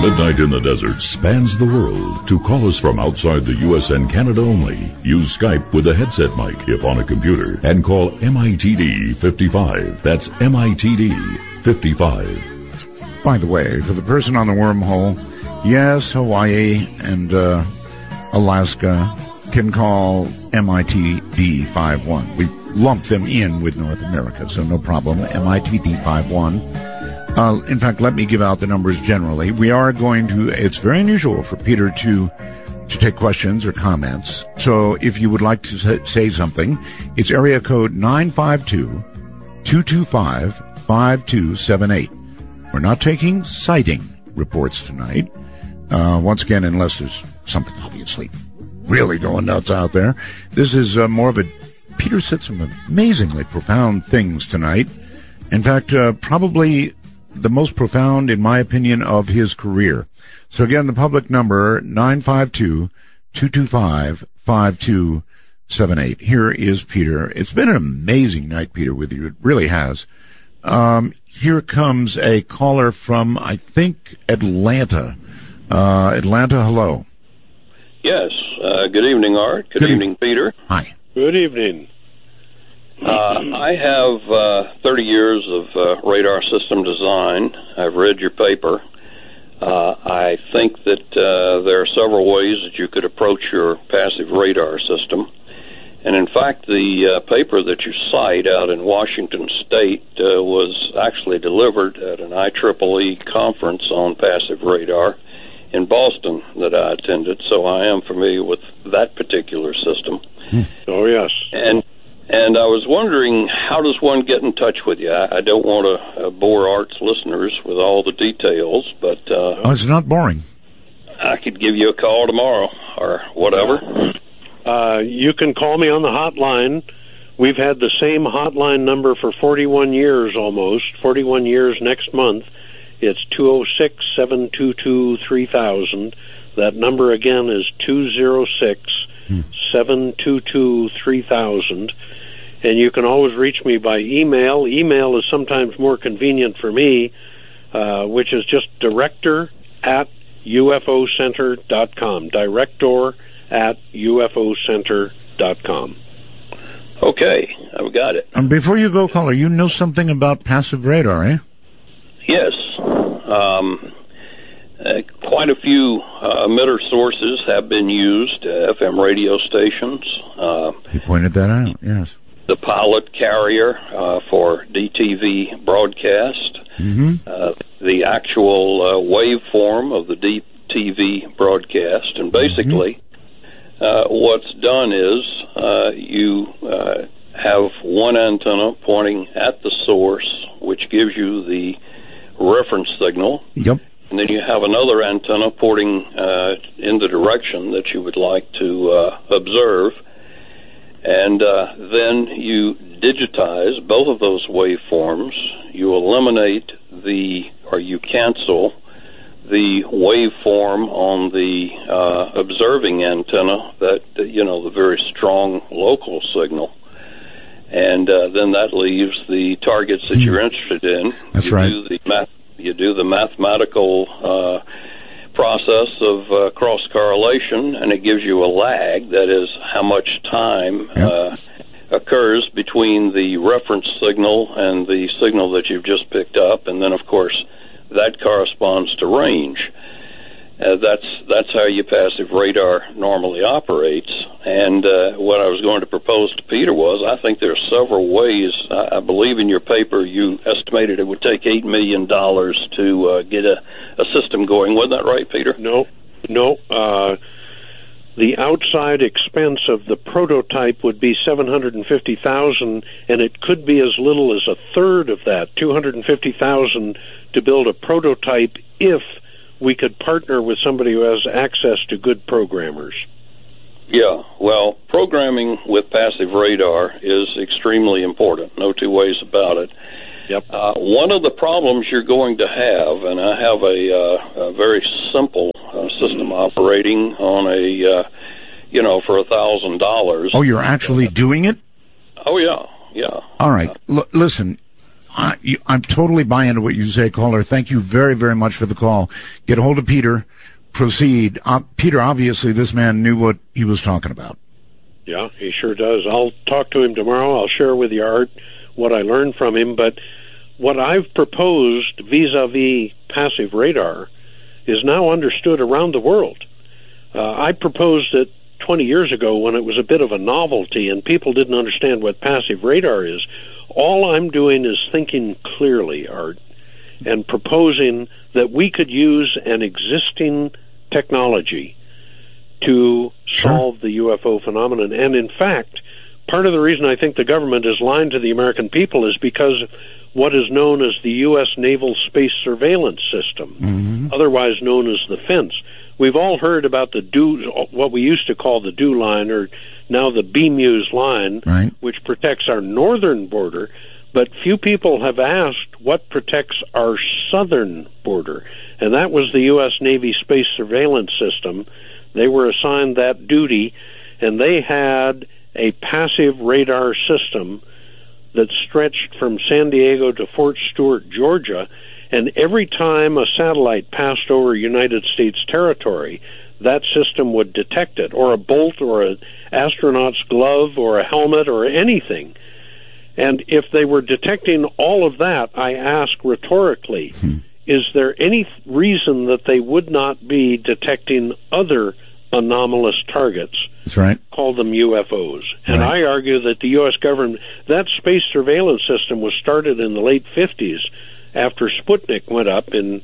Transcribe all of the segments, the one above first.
Midnight in the Desert spans the world. To call us from outside the U.S. and Canada only, use Skype with a headset mic if on a computer and call MITD 55. That's MITD 55. By the way, for the person on the wormhole, yes, Hawaii and Alaska can call MITD 51. We lump them in with North America, so no problem. MITD 51. In fact, let me give out the numbers generally. We are going to, it's very unusual for Peter to take questions or comments. So if you would like to say something, it's area code 952-225-5278. We're not taking sighting reports tonight. Once again, unless there's something obviously really going nuts out there. This is more of a, Peter said some amazingly profound things tonight. In fact, probably the most profound, in my opinion, of his career. So again, the public number, 952-225-5278. Here is Peter. It's been an amazing night, Peter, with you. It really has. Here comes a caller from, I think, Atlanta. Atlanta, hello. Yes. Good evening, Art. Good evening, Peter. Hi. Good evening. I have 30 years of radar system design. I've read your paper. I think that there are several ways that you could approach your passive radar system. And in fact, the paper that you cite out in Washington State was actually delivered at an IEEE conference on passive radar in Boston that I attended, so I am familiar with that particular system. Oh, yes. And I was wondering, how does one get in touch with you? I don't want to bore Art's listeners with all the details, but it's not boring. I could give you a call tomorrow or whatever. You can call me on the hotline. We've had the same hotline number for 41 years almost, 41 years next month. It's 206-722-3000. That number again is 206-722-3000. And you can always reach me by email. Email is sometimes more convenient for me, which is just director@ufocenter.com. Director@ufocenter.com. Okay, I've got it. And before you go, caller, you know something about passive radar, eh? Yes. Quite a few emitter sources have been used, FM radio stations. He pointed that out, yes. The pilot carrier for DTV broadcast, the actual waveform of the DTV broadcast, and basically what's done is you have one antenna pointing at the source, which gives you the reference signal. Yep. And then you have another antenna pointing in the direction that you would like to observe. And then you digitize both of those waveforms. You eliminate you cancel the waveform on the observing antenna, the very strong local signal. And then that leaves the targets that you're interested in. That's right. You do the mathematical process of cross-correlation, and it gives you a lag, that is how much time occurs between the reference signal and the signal that you've just picked up, and then, of course, that corresponds to range. That's how your passive radar normally operates. And what I was going to propose to Peter was, I think there are several ways. I believe in your paper you estimated it would take $8 million to get a system going. Wasn't that right, Peter? No. The outside expense of the prototype would be $750,000, and it could be as little as a third of that, $250,000, to build a prototype if we could partner with somebody who has access to good programmers. Yeah, well, programming with passive radar is extremely important, no two ways about it. Yep. One of the problems you're going to have, and I have a very simple system operating on for $1,000. Oh, you're actually doing it? Oh, yeah. All right. Listen, I'm totally buying into what you say, caller. Thank you very, very much for the call. Get a hold of Peter. Proceed. Peter, obviously this man knew what he was talking about. Yeah, he sure does. I'll talk to him tomorrow. I'll share with you, Art, what I learned from him. But what I've proposed vis-a-vis passive radar is now understood around the world. I proposed it 20 years ago when it was a bit of a novelty and people didn't understand what passive radar is. All I'm doing is thinking clearly, Art, and proposing that we could use an existing technology to solve the UFO phenomenon. And in fact, part of the reason I think the government is lying to the American people is because of what is known as the U.S. Naval Space Surveillance System, otherwise known as the FENS. We've all heard about the what we used to call the DEW line, or now the BMUS line, right, which protects our northern border, but few people have asked what protects our southern border, and that was the U.S. Navy Space Surveillance System. They were assigned that duty, and they had a passive radar system that stretched from San Diego to Fort Stewart, Georgia, and every time a satellite passed over United States territory, that system would detect it, or a bolt, or an astronaut's glove, or a helmet, or anything. And if they were detecting all of that, I ask rhetorically, is there any reason that they would not be detecting other anomalous targets? That's right. Call them UFOs. And right. I argue that the U.S. government, that space surveillance system was started in the late 50s after Sputnik went up in,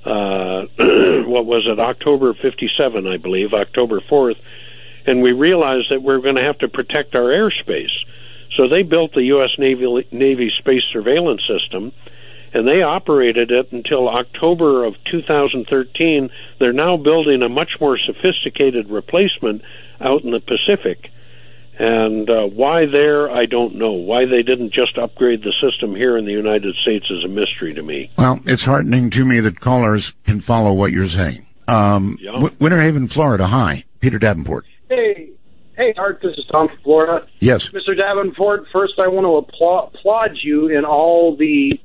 what was it, October 57, I believe, October 4th, and we realized that we're going to have to protect our airspace. So they built the U.S. Navy Space Surveillance System, and they operated it until October of 2013. They're now building a much more sophisticated replacement out in the Pacific. And why there, I don't know. Why they didn't just upgrade the system here in the United States is a mystery to me. Well, it's heartening to me that callers can follow what you're saying. Winter Haven, Florida. Hi, Peter Davenport. Hey, Art, this is Tom from Florida. Yes. Mr. Davenport, first I want to applaud you in all the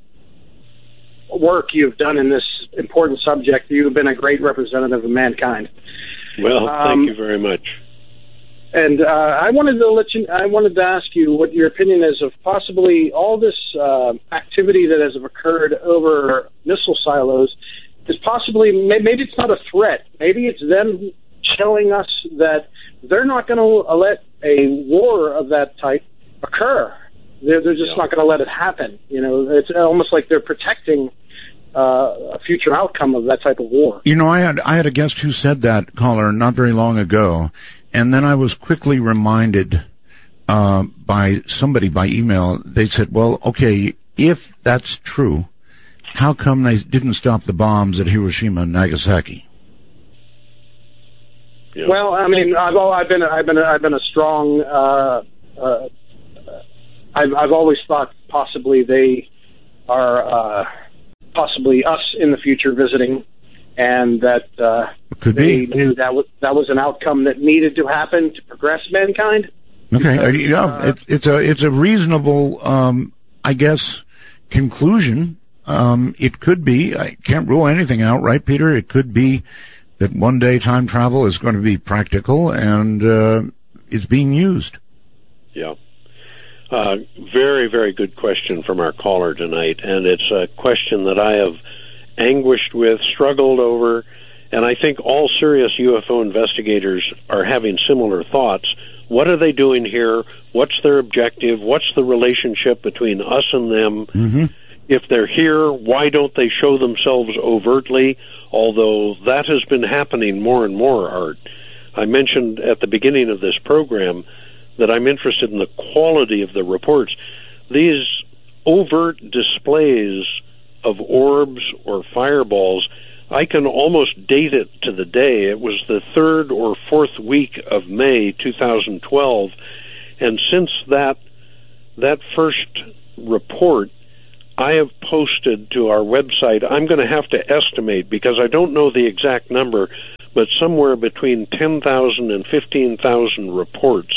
work you've done in this important subject. You've been a great representative of mankind. Well, thank you very much. And I wanted to ask you what your opinion is of possibly all this activity that has occurred over missile silos is possibly, maybe it's not a threat. Maybe it's them showing us that they're not going to let a war of that type occur. They're just not going to let it happen. You know, it's almost like they're protecting a future outcome of that type of war. You know, I had a guest who said that, caller, not very long ago, and then I was quickly reminded by somebody by email. They said, well, okay, if that's true, how come they didn't stop the bombs at Hiroshima and Nagasaki? Yeah. Well, I mean, I've been a strong. I've always thought possibly they are possibly us in the future visiting, and that they knew that was an outcome that needed to happen to progress mankind. Okay, it's a reasonable, I guess, conclusion. It could be. I can't rule anything out, right, Peter? It could be that one day time travel is going to be practical and it's being used. Yeah. Very, very good question from our caller tonight, and it's a question that I have anguished with, struggled over, and I think all serious UFO investigators are having similar thoughts. What are they doing here? What's their objective? What's the relationship between us and them? Mm-hmm. If they're here, why don't they show themselves overtly? Although that has been happening more and more, Art. I mentioned at the beginning of this program that I'm interested in the quality of the reports. These overt displays of orbs or fireballs, I can almost date it to the day. It was the 3rd or 4th week of May 2012, and since that first report, I have posted to our website, I'm going to have to estimate because I don't know the exact number, but somewhere between 10,000 and 15,000 reports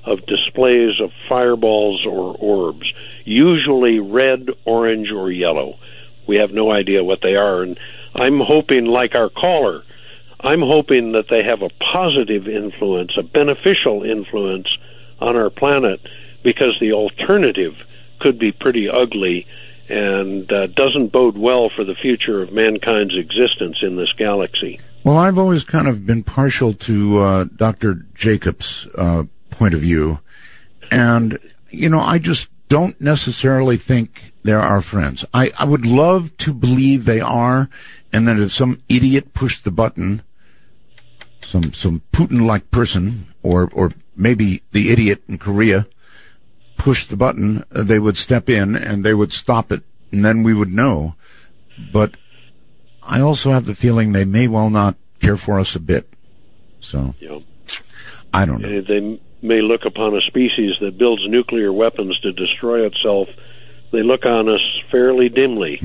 of displays of fireballs or orbs, usually red, orange, or yellow. We have no idea what they are, and I'm hoping, like our caller, I'm hoping that they have a positive influence, a beneficial influence on our planet, because the alternative could be pretty ugly and doesn't bode well for the future of mankind's existence in this galaxy. Well, I've always kind of been partial to Dr. Jacobs' point of view, and, I just don't necessarily think they're our friends. I would love to believe they are, and that if some idiot pushed the button, some Putin-like person, or maybe the idiot in Korea pushed the button, they would step in and they would stop it, and then we would know. But I also have the feeling they may well not care for us a bit. So, yeah. I don't know. They may look upon a species that builds nuclear weapons to destroy itself. They look on us fairly dimly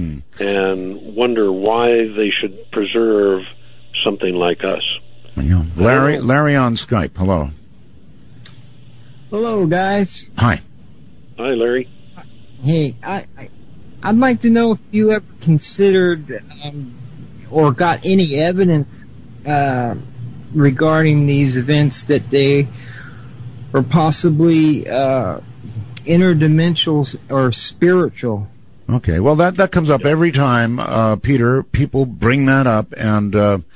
and wonder why they should preserve something like us. Larry on Skype. Hello. Hello, guys. Hi. Hi, Larry. Hey, I'd like to know if you ever considered or got any evidence regarding these events that they are possibly interdimensional or spiritual. Okay, well that comes up every time, Peter. People bring that up and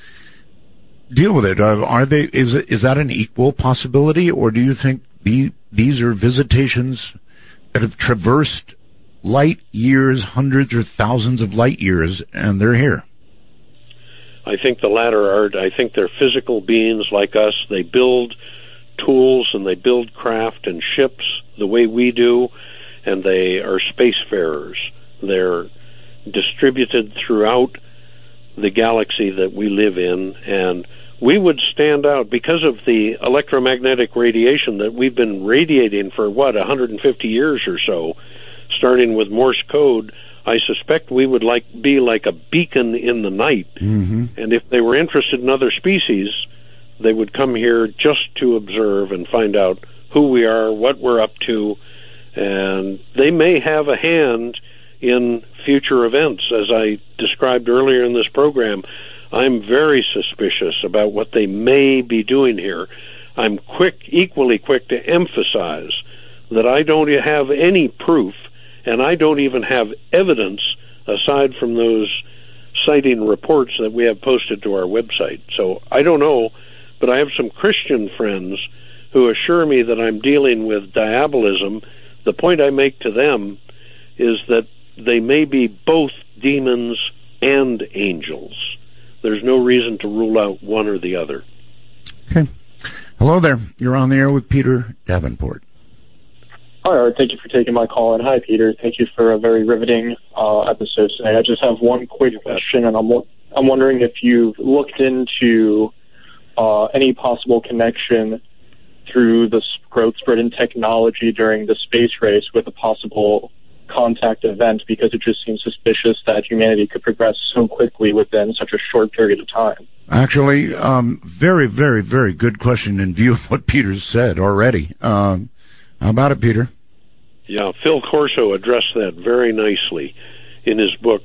deal with it. Is that an equal possibility, or do you think these are visitations that have traversed light years, hundreds or thousands of light years, and they're here? I think the latter, Art. I think they're physical beings like us. They build tools and they build craft and ships the way we do, and they are spacefarers. They're distributed throughout the galaxy that we live in, and we would stand out because of the electromagnetic radiation that we've been radiating for, 150 years or so, starting with Morse code. I suspect we would be like a beacon in the night. And if they were interested in other species, they would come here just to observe and find out who we are, what we're up to, and they may have a hand in future events. As I described earlier in this program, I'm very suspicious about what they may be doing here. I'm equally quick to emphasize that I don't have any proof, and I don't even have evidence aside from those sighting reports that we have posted to our website. So I don't know, but I have some Christian friends who assure me that I'm dealing with diabolism. The point I make to them is that they may be both demons and angels. There's no reason to rule out one or the other. Okay. Hello there. You're on the air with Peter Davenport. Hi, Art. Thank you for taking my call. And hi, Peter. Thank you for a very riveting episode today. I just have one quick question, and I'm wondering if you've looked into any possible connection through the growth spread in technology during the space race with a possible contact event, because it just seems suspicious that humanity could progress so quickly within such a short period of time. Actually, very, very, very good question in view of what Peter said already. How about it, Peter? Yeah, Phil Corso addressed that very nicely in his book,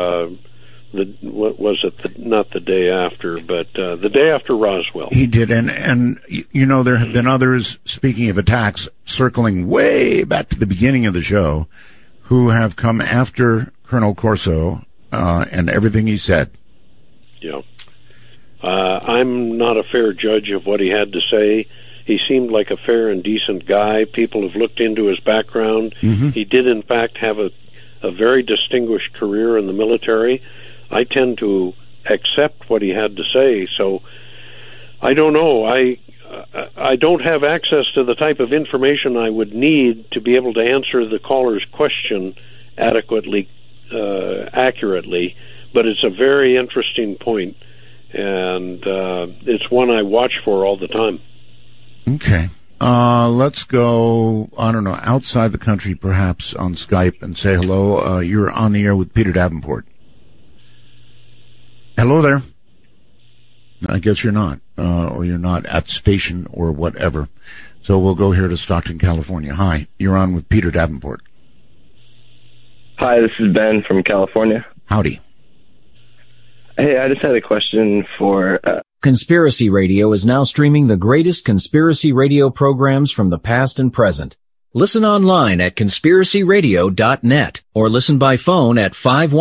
what was it, not the day after, but the day after Roswell. He did, and there have been others, speaking of attacks, circling way back to the beginning of the show, who have come after Colonel Corso and everything he said. Yeah. I'm not a fair judge of what he had to say. He seemed like a fair and decent guy. People have looked into his background. He did, in fact, have a very distinguished career in the military. I tend to accept what he had to say, so I don't know. I don't have access to the type of information I would need to be able to answer the caller's question adequately, accurately, but it's a very interesting point, and it's one I watch for all the time. Okay. Let's go, I don't know, outside the country perhaps on Skype and say hello. You're on the air with Peter Davenport. Hello there. I guess you're not, or you're not at the station or whatever. So we'll go here to Stockton, California. Hi, you're on with Peter Davenport. Hi, this is Ben from California. Howdy. Hey, I just had a question for... Conspiracy Radio is now streaming the greatest conspiracy radio programs from the past and present. Listen online at conspiracyradio.net or listen by phone at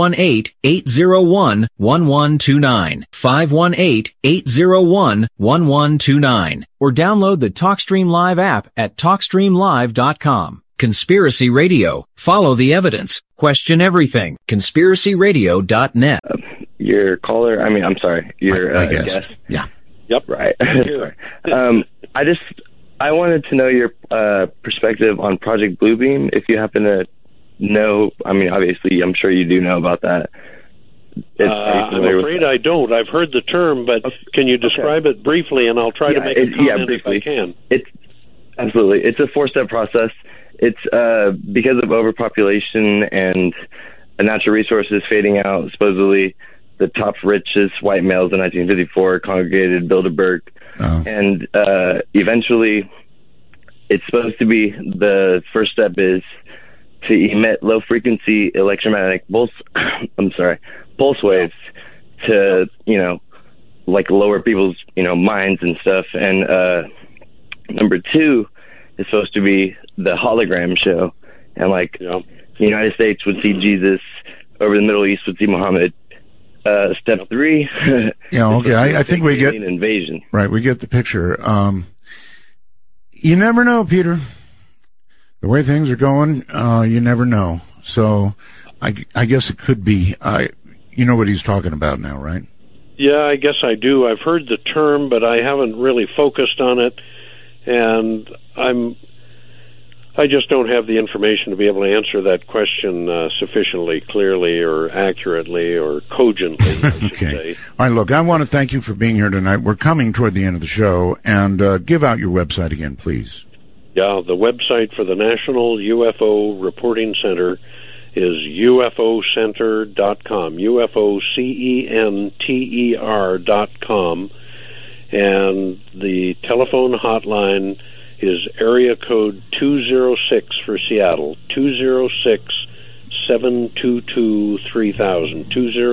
518-801-1129, 518-801-1129, or download the TalkStream Live app at TalkStreamLive.com. Conspiracy Radio. Follow the evidence. Question everything. conspiracyradio.net. Your caller, I'm sorry, your guest. Yeah. Yep. Right. Sorry. I wanted to know your perspective on Project Bluebeam, if you happen to know. Obviously, I'm sure you do know about that. I'm afraid I don't. I've heard the term, but can you describe it briefly, and I'll try to make a comment if I can. Absolutely. It's a four-step process. It's because of overpopulation and natural resources fading out, supposedly the top richest white males in 1954 congregated Bilderberg. Oh. And eventually, it's supposed to be the first step is to emit low-frequency electromagnetic pulse waves to, lower people's, minds and stuff. And number two is supposed to be the hologram show. And, the United States would see Jesus, over the Middle East would see Muhammad. Step three. Yeah, okay. I think we get invasion. Right, we get the picture. You never know, Peter. The way things are going, you never know. So, I guess it could be. You know what he's talking about now, right? Yeah, I guess I do. I've heard the term, but I haven't really focused on it, and I just don't have the information to be able to answer that question sufficiently clearly or accurately or cogently, I should say. All right, look, I want to thank you for being here tonight. We're coming toward the end of the show, and give out your website again, please. Yeah, the website for the National UFO Reporting Center is UFOcenter.com, UFOCENTER.com, and the telephone hotline is area code 206 for Seattle, 206-722-3000,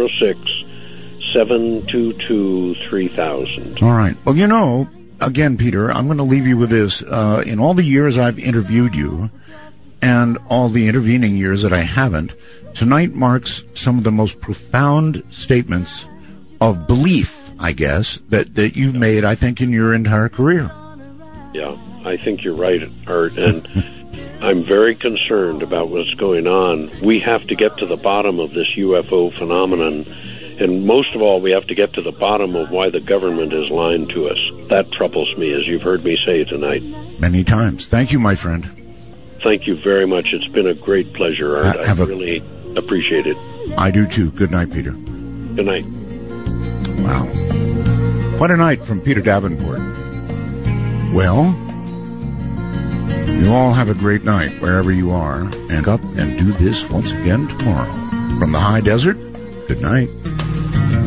206-722-3000. All right. Well, again, Peter, I'm going to leave you with this. In all the years I've interviewed you and all the intervening years that I haven't, tonight marks some of the most profound statements of belief, I guess, that you've made, I think, in your entire career. Yeah. I think you're right, Art, and I'm very concerned about what's going on. We have to get to the bottom of this UFO phenomenon, and most of all, we have to get to the bottom of why the government is lying to us. That troubles me, as you've heard me say tonight. Many times. Thank you, my friend. Thank you very much. It's been a great pleasure, Art. I really appreciate it. I do, too. Good night, Peter. Good night. Wow. What a night from Peter Davenport. Well, you all have a great night wherever you are, and up and do this once again tomorrow. From the high desert, good night.